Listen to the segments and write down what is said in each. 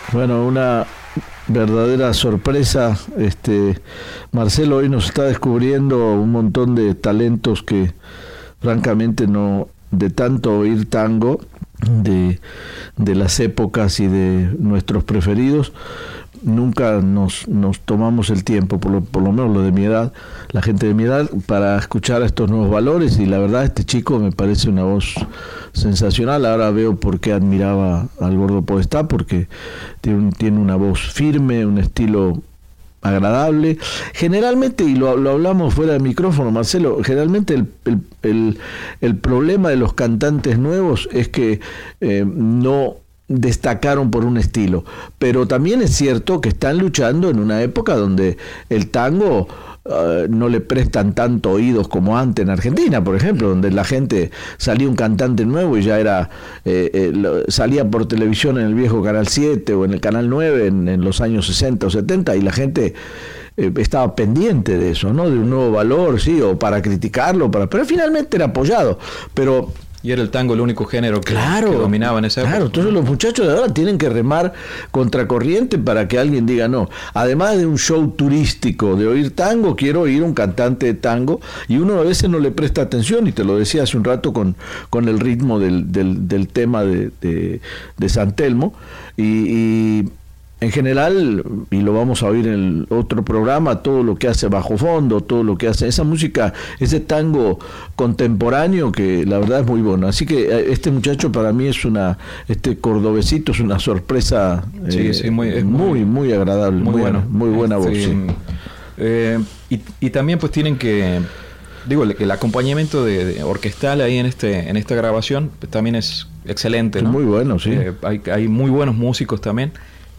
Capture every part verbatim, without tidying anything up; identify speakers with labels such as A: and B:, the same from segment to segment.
A: Bueno, una verdadera sorpresa. Este, Marcelo hoy nos está descubriendo un montón de talentos que francamente no, de tanto oír tango, de, de las épocas y de nuestros preferidos, nunca nos, nos tomamos el tiempo, por lo, por lo menos lo de mi edad, la gente de mi edad, para escuchar estos nuevos valores. Y la verdad, este chico me parece una voz sensacional. Ahora veo por qué admiraba al Gordo Podestá, porque tiene, un, tiene una voz firme, un estilo agradable. Generalmente, y lo, lo hablamos fuera de micrófono, Marcelo, generalmente el, el, el, el problema de los cantantes nuevos es que eh, no destacaron por un estilo, pero también es cierto que están luchando en una época donde el tango uh, no le prestan tanto oídos como antes en Argentina, por ejemplo, donde la gente, salía un cantante nuevo y ya era eh, eh, lo, salía por televisión en el viejo Canal siete o en el Canal nueve en, en los años sesenta o setenta, y la gente eh, estaba pendiente de eso, ¿no? De un nuevo valor, sí, o para criticarlo, para, pero finalmente era apoyado. Pero
B: y era el tango el único género que,
A: claro,
B: que dominaba en esa época.
A: Claro, entonces los muchachos de ahora tienen que remar contracorriente para que alguien diga no. Además de un show turístico de oír tango, quiero oír un cantante de tango, y uno a veces no le presta atención, y te lo decía hace un rato con, con el ritmo del, del, del tema de, de, de San Telmo, y, y en general, y lo vamos a oír en el otro programa, todo lo que hace Bajo Fondo, todo lo que hace esa música, ese tango contemporáneo, que la verdad es muy bueno. Así que este muchacho para mí es una, este cordobesito es una sorpresa.
B: Sí, eh, sí, muy, es
A: muy, muy, muy agradable, muy, muy bueno, muy buena voz.
B: Sí.
A: Sí.
B: Eh, y, y también pues tienen que, digo, el, el acompañamiento de, de orquestal ahí en este, en esta grabación pues, también es excelente, ¿no?
A: Muy bueno, sí.
B: Eh, hay, hay muy buenos músicos también.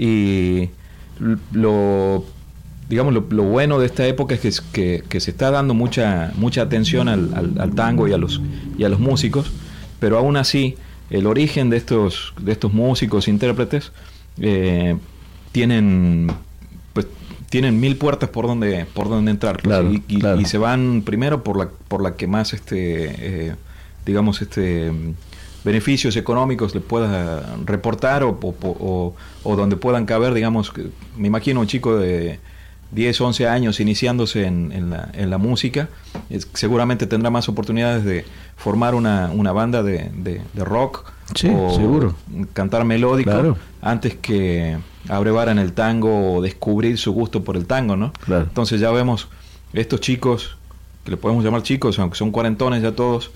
B: Y lo digamos lo, lo bueno de esta época es que, que, que se está dando mucha mucha atención al, al, al tango y a los y a los músicos, pero aún así el origen de estos de estos músicos intérpretes eh, tienen pues tienen mil puertas por donde por donde entrar, pues,
A: claro,
B: y, y,
A: claro.
B: y se van primero por la por la que más este eh, digamos este beneficios económicos le pueda reportar, o, o, o, o donde puedan caber, digamos, me imagino un chico de diez, once años iniciándose en, en, la, en la música, es, seguramente tendrá más oportunidades de formar una, una banda de, de, de rock,
A: sí,
B: o
A: seguro.
B: cantar melódico,
A: claro.
B: antes que abrevar en el tango o descubrir su gusto por el tango, ¿no?
A: Claro.
B: Entonces ya vemos estos chicos, que le podemos llamar chicos, aunque son cuarentones ya todos,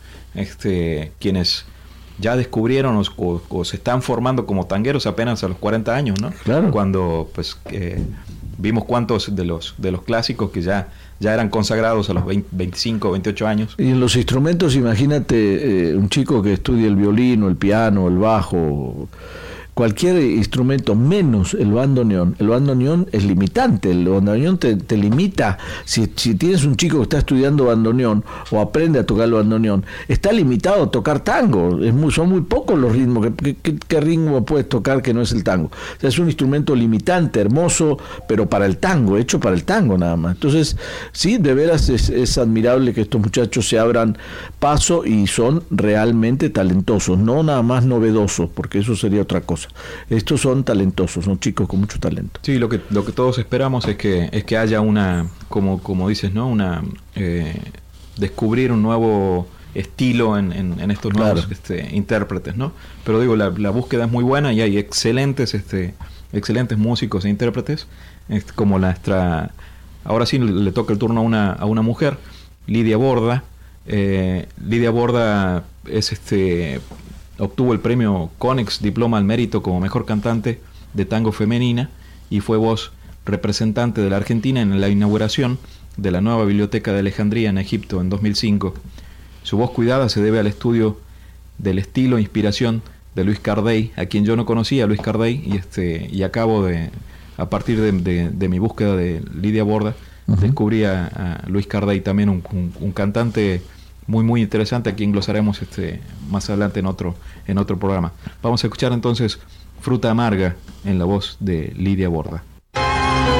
B: este, quienes ya descubrieron o, o, o se están formando como tangueros apenas a los cuarenta años, ¿no?
A: Claro.
B: Cuando pues eh, vimos cuántos de los de los clásicos que ya ya eran consagrados a los veinte, veinticinco, veintiocho años.
A: Y en los instrumentos, imagínate eh, un chico que estudie el violín o el piano, el bajo, cualquier instrumento menos el bandoneón. El bandoneón es limitante, el bandoneón te, te limita. Si, si tienes un chico que está estudiando bandoneón o aprende a tocar el bandoneón, está limitado a tocar tango. Es muy, son muy pocos los ritmos. ¿Qué, qué, qué ritmo puedes tocar que no es el tango? O sea, es un instrumento limitante, hermoso, pero para el tango, hecho para el tango nada más. Entonces, sí, de veras es, es admirable que estos muchachos se abran paso y son realmente talentosos, no nada más novedosos, porque eso sería otra cosa. Estos son talentosos, son chicos con mucho talento.
B: Sí, lo que lo que todos esperamos es que es que haya una, como como dices, ¿no? Una eh, descubrir un nuevo estilo en, en, en estos nuevos
A: claro.
B: este, intérpretes, ¿no? Pero digo, la, la búsqueda es muy buena y hay excelentes este excelentes músicos e intérpretes, este, como nuestra, ahora sí le toca el turno a una a una mujer, Lidia Borda. Eh, Lidia Borda es este obtuvo el premio Conex Diploma al Mérito como mejor cantante de tango femenina y fue voz representante de la Argentina en la inauguración de la nueva biblioteca de Alejandría en Egipto en dos mil cinco. Su voz cuidada se debe al estudio del estilo e inspiración de Luis Cardey, a quien yo no conocía, Luis Cardey, y este y acabo de, a partir de, de, de mi búsqueda de Lidia Borda, uh-huh. descubrí a, a Luis Cardey, también un, un, un cantante muy muy interesante, a quien glosaremos este más adelante en otro en otro programa. Vamos a escuchar entonces Fruta Amarga en la voz de Lidia Borda.